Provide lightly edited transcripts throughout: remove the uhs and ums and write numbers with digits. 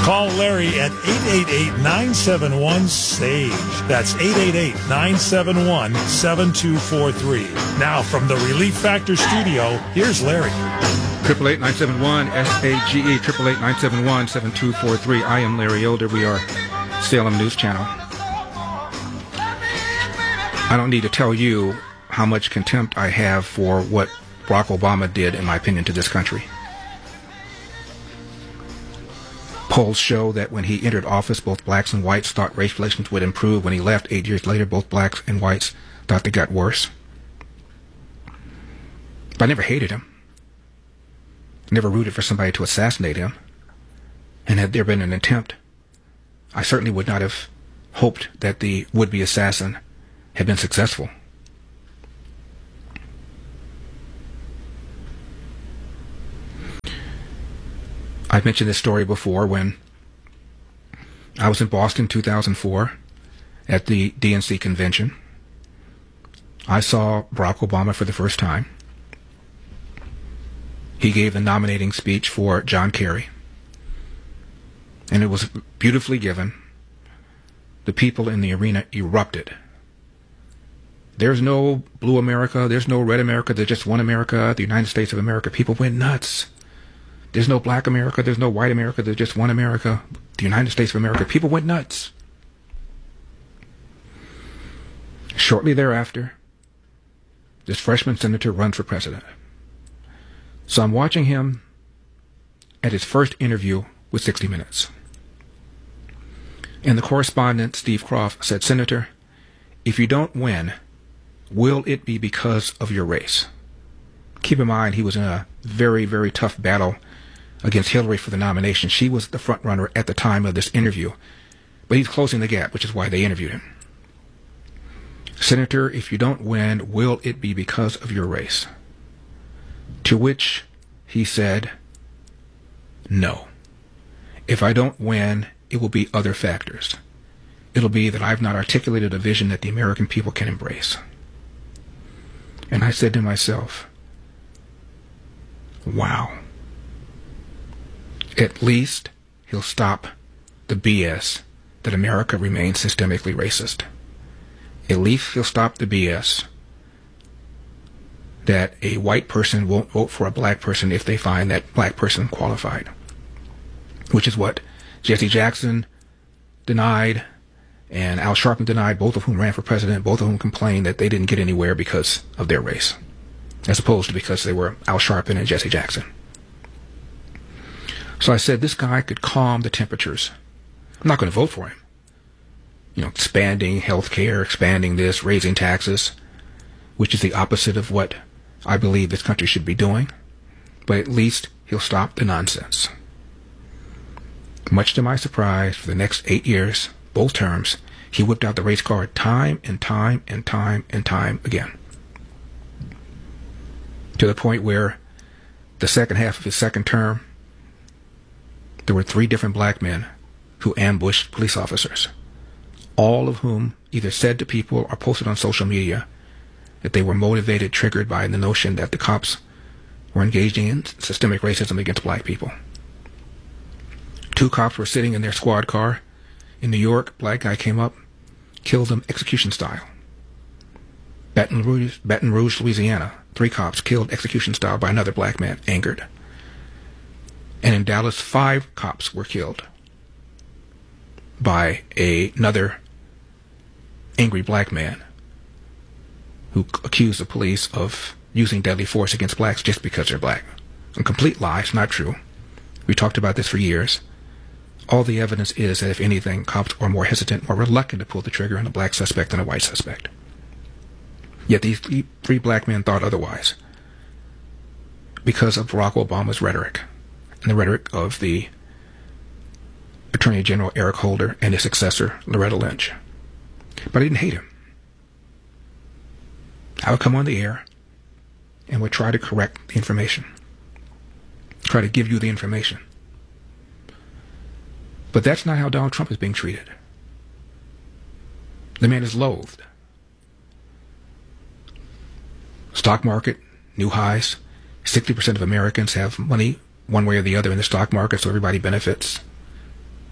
Call Larry at 888-971-SAGE. That's 888-971-7243. Now from the Relief Factor studio, here's Larry. 888-971-SAGE, 888-971-7243. I am Larry Elder. We are Salem News Channel. I don't need to tell you how much contempt I have for what Barack Obama did, in my opinion, to this country. Polls show that when he entered office, both blacks and whites thought race relations would improve. When he left 8 years later, both blacks and whites thought they got worse. But I never hated him. Never rooted for somebody to assassinate him. And had there been an attempt, I certainly would not have hoped that the would-be assassin had been successful. I've mentioned this story before. When I was in Boston 2004 at the DNC convention, I saw Barack Obama for the first time. He gave the nominating speech for John Kerry, and it was beautifully given. The people in the arena erupted. There's no blue America, there's no red America, there's just one America, the United States of America. People went nuts. There's no black America, there's no white America, there's just one America, the United States of America. People went nuts. Shortly thereafter, this freshman senator runs for president. So I'm watching him at his first interview with 60 Minutes. And the correspondent, Steve Croft, said, "Senator, if you don't win, will it be because of your race?" Keep in mind, he was in a very, very tough battle against Hillary for the nomination. She was the front runner at the time of this interview, but he's closing the gap, which is why they interviewed him. "Senator, if you don't win, will it be because of your race?" To which he said, "No. If I don't win, it will be other factors. It'll be that I've not articulated a vision that the American people can embrace." And I said to myself, wow. At least he'll stop the BS that America remains systemically racist. At least he'll stop the BS that a white person won't vote for a black person if they find that black person qualified, which is what Jesse Jackson denied and Al Sharpton denied, both of whom ran for president, both of whom complained that they didn't get anywhere because of their race, as opposed to because they were Al Sharpton and Jesse Jackson. So I said, this guy could calm the temperatures. I'm not going to vote for him. Expanding health care, expanding this, raising taxes, which is the opposite of what I believe this country should be doing. But at least he'll stop the nonsense. Much to my surprise, for the next 8 years, both terms, he whipped out the race card time and time and time and time again. To the point where the second half of his second term, there were 3 different black men who ambushed police officers, all of whom either said to people or posted on social media that they were motivated, triggered by the notion that the cops were engaging in systemic racism against black people. 2 cops were sitting in their squad car in New York. Black guy came up, killed them execution style. Baton Rouge, Louisiana, 3 cops killed execution style by another black man, angered. And in Dallas, 5 cops were killed by another angry black man who accused the police of using deadly force against blacks just because they're black. A complete lie. It's not true. We talked about this for years. All the evidence is that, if anything, cops are more hesitant, more reluctant to pull the trigger on a black suspect than a white suspect. Yet these 3 black men thought otherwise because of Barack Obama's rhetoric and the rhetoric of the Attorney General Eric Holder and his successor, Loretta Lynch. But I didn't hate him. I would come on the air and would try to correct the information, try to give you the information. But that's not how Donald Trump is being treated. The man is loathed. Stock market, new highs. 60% of Americans have money one way or the other in the stock market, so everybody benefits.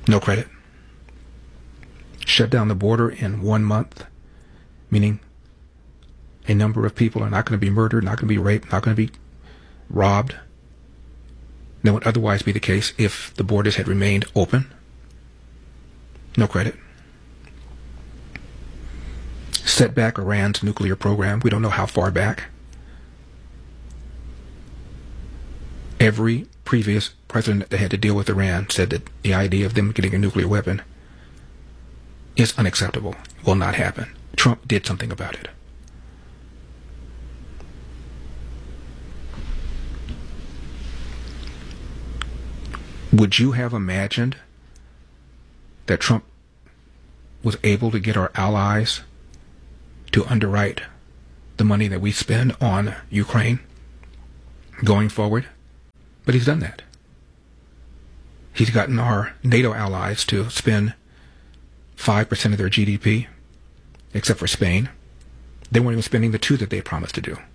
No credit. Shut down the border in 1 month, meaning a number of people are not going to be murdered, not going to be raped, not going to be robbed than would otherwise be the case if the borders had remained open. No credit. Set back Iran's nuclear program. We don't know how far back. Every previous president that had to deal with Iran said that the idea of them getting a nuclear weapon is unacceptable, will not happen. Trump did something about it. Would you have imagined that Trump was able to get our allies to underwrite the money that we spend on Ukraine going forward? But he's done that. He's gotten our NATO allies to spend 5% of their GDP, except for Spain. They weren't even spending the 2% that they promised to do.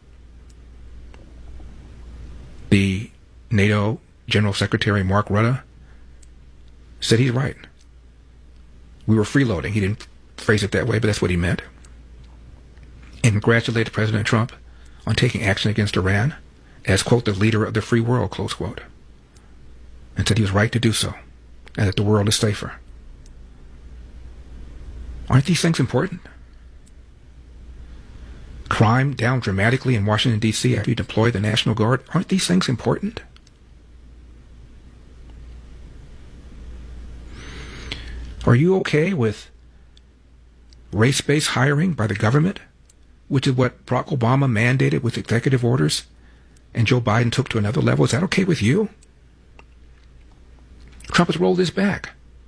The NATO General Secretary Mark Rutte said he's right. We were freeloading. He didn't phrase it that way, but that's what he meant. And congratulated President Trump on taking action against Iran as, quote, the leader of the free world, close quote. And said he was right to do so, and that the world is safer. Aren't these things important? Crime down dramatically in Washington, D.C. after you deploy the National Guard. Aren't these things important? Are you okay with race-based hiring by the government, which is what Barack Obama mandated with executive orders and Joe Biden took to another level? Is that okay with you? Trump has rolled this back.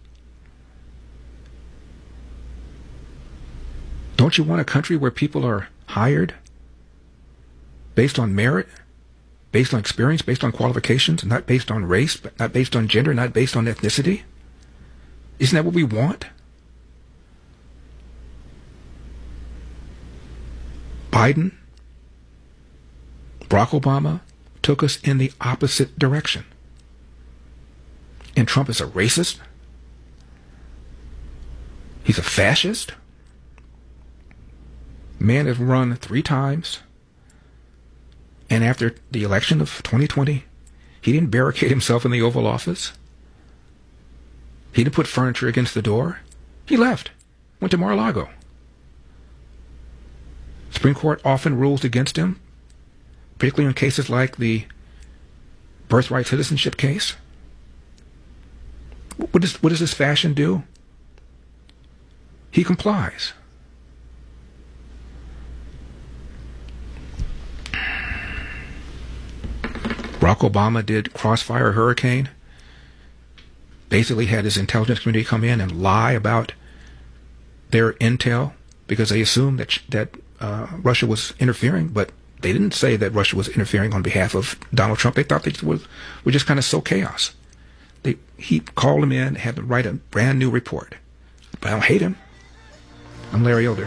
Don't you want a country where people are hired based on merit, based on experience, based on qualifications, not based on race, not based on gender, not based on ethnicity? Isn't that what we want? Biden, Barack Obama took us in the opposite direction. And Trump is a racist. He's a fascist. Man has run 3 times. And after the election of 2020, he didn't barricade himself in the Oval Office. He didn't put furniture against the door. He left. Went to Mar-a-Lago. Supreme Court often rules against him, particularly in cases like the birthright citizenship case. What does this fashion do? He complies. Barack Obama did Crossfire Hurricane. Basically had his intelligence community come in and lie about their intel because they assumed that Russia was interfering, but they didn't say that Russia was interfering on behalf of Donald Trump. They thought they were just kind of sow chaos. He called him in, had them write a brand new report. But I don't hate him. I'm Larry Elder.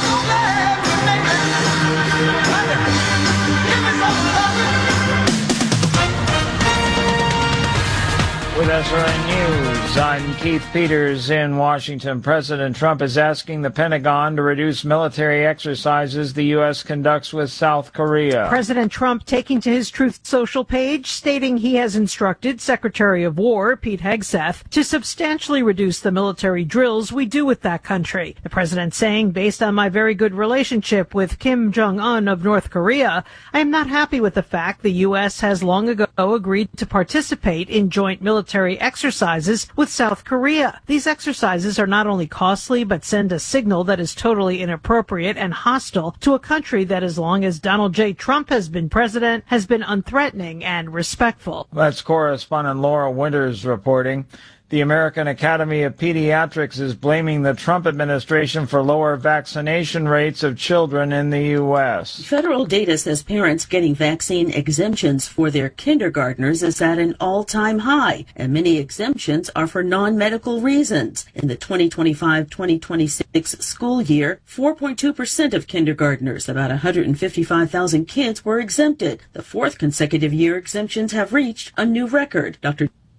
With SRN News, I'm Keith Peters in Washington. President Trump is asking the Pentagon to reduce military exercises the U.S. conducts with South Korea. President Trump taking to his Truth Social page, stating he has instructed Secretary of War Pete Hegseth to substantially reduce the military drills we do with that country. The president saying, based on my very good relationship with Kim Jong-un of North Korea, I am not happy with the fact the U.S. has long ago agreed to participate in joint military exercises with South Korea. These exercises are not only costly, but send a signal that is totally inappropriate and hostile to a country that, as long as Donald J. Trump has been president, has been unthreatening and respectful. That's correspondent Laura Winters reporting. The American Academy of Pediatrics is blaming the Trump administration for lower vaccination rates of children in the U.S. Federal data says parents getting vaccine exemptions for their kindergartners is at an all-time high, and many exemptions are for non-medical reasons. In the 2025-2026 school year, 4.2% of kindergartners, about 155,000 kids, were exempted. The 4th consecutive year exemptions have reached a new record. Dr.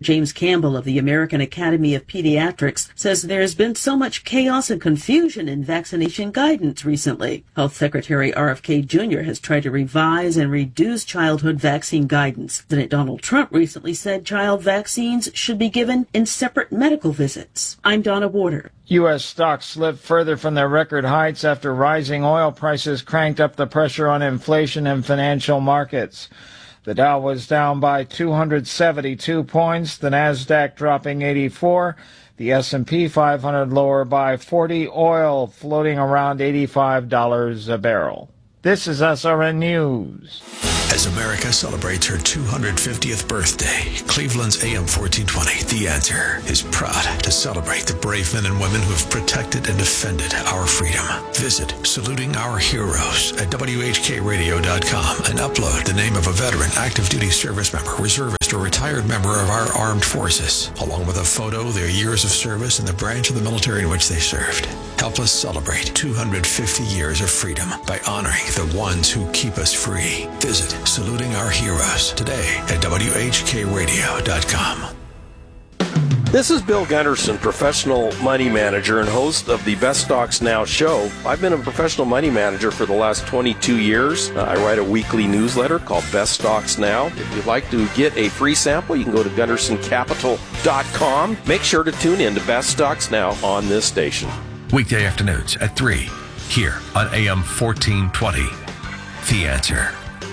James Campbell of the American Academy of Pediatrics says there has been so much chaos and confusion in vaccination guidance recently. Health Secretary RFK Jr. has tried to revise and reduce childhood vaccine guidance. President Donald Trump recently said child vaccines should be given in separate medical visits. I'm Donna Warder. U.S. stocks slipped further from their record heights after rising oil prices cranked up the pressure on inflation in financial markets. The Dow was down by 272 points, the Nasdaq dropping 84, the S&P 500 lower by 40, oil floating around $85 a barrel. This is SRN News. As America celebrates her 250th birthday, Cleveland's AM 1420, The Answer, is proud to celebrate the brave men and women who have protected and defended our freedom. Visit Saluting Our Heroes at WHKRadio.com and upload the name of a veteran, active duty service member, reservist, or retired member of our armed forces, along with a photo, their years of service, and the branch of the military in which they served. Help us celebrate 250 years of freedom by honoring the ones who keep us free. Visit Saluting Our Heroes today at WHKRadio.com. This is Bill Gunderson, professional money manager and host of the Best Stocks Now show. I've been a professional money manager for the last 22 years. I write a weekly newsletter called Best Stocks Now. If you'd like to get a free sample, you can go to GundersonCapital.com. Make sure to tune in to Best Stocks Now on this station. Weekday afternoons at 3 here on AM 1420. The Answer.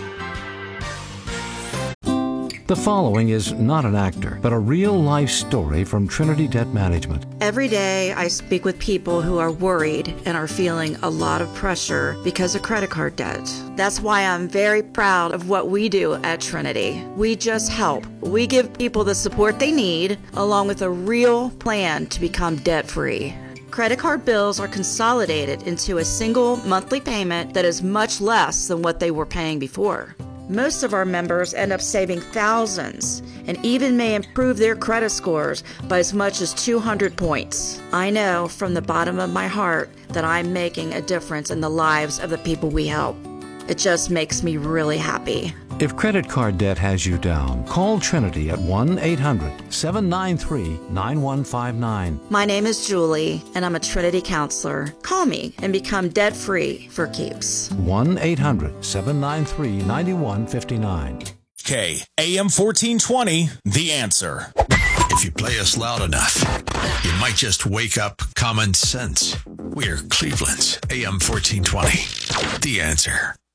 The following is not an actor, but a real-life story from Trinity Debt Management. Every day I speak with people who are worried and are feeling a lot of pressure because of credit card debt. That's why I'm very proud of what we do at Trinity. We just help. We give people the support they need, along with a real plan to become debt-free. Credit card bills are consolidated into a single monthly payment that is much less than what they were paying before. Most of our members end up saving thousands and even may improve their credit scores by as much as 200 points. I know from the bottom of my heart that I'm making a difference in the lives of the people we help. It just makes me really happy. If credit card debt has you down, call Trinity at 1-800-793-9159. My name is Julie, and I'm a Trinity counselor. Call me and become debt-free for keeps. 1-800-793-9159. K, AM 1420, The Answer. If you play us loud enough, you might just wake up common sense. We're Cleveland's AM 1420. The Answer.